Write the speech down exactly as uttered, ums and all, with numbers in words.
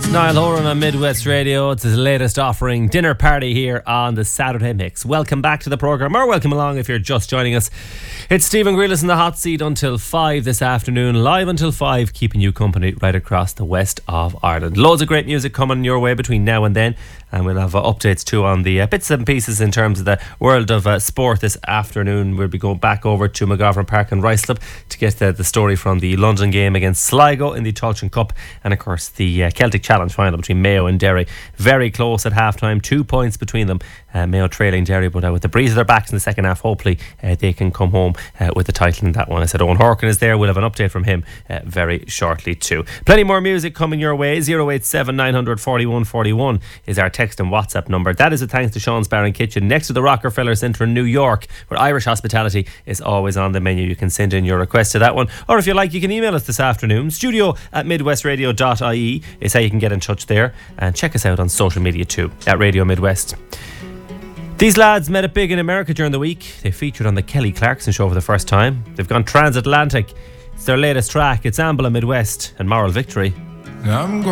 Niall Horan on Midwest Radio. It's his latest offering, Dinner Party, here on the Saturday Mix. Welcome back to the programme, or welcome along if you're just joining us. It's Stephen Grealish in the hot seat until five this afternoon, live until five, keeping you company right across the west of Ireland. Loads of great music coming your way between now and then, and we'll have uh, updates too on the uh, bits and pieces in terms of the world of uh, sport this afternoon. We'll be going back over to McGovern Park in Ruislip to get the, the story from the London game against Sligo in the Tailteann Cup, and of course the uh, Celtic Challenge final between Mayo and Derry. Very close at half time, two points between them. Uh, Mayo trailing Derry, but uh, with the breeze of their backs in the second half, hopefully uh, they can come home uh, with the title in that one. I said Owen Horkin is there. We'll have an update from him uh, very shortly too. Plenty more music coming your way. zero eight seven nine zero zero four one four one is our text and WhatsApp number. That is a thanks to Sean's Bar and Kitchen next to the Rockefeller Centre in New York, where Irish hospitality is always on the menu. You can send in your request to that one, or if you like, you can email us this afternoon. Studio at midwestradio dot I E is how you can get in touch there, and check us out on social media too at Radio Midwest. These lads made it big in America during the week. They featured on the Kelly Clarkson Show for the first time. They've gone transatlantic. It's their latest track. It's Amble Midwest and Moral Victory. I'm